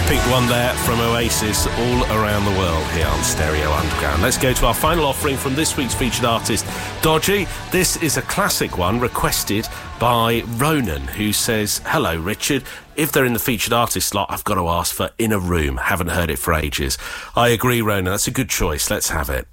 Epic one there from Oasis, all around the world here on Stereo Underground. Let's go to our final offering from this week's featured artist, Dodgy. This is a classic one requested by Ronan, who says, hello, Richard. If they're in the featured artist slot, I've got to ask for In a Room. Haven't heard it for ages. I agree, Ronan. That's a good choice. Let's have it.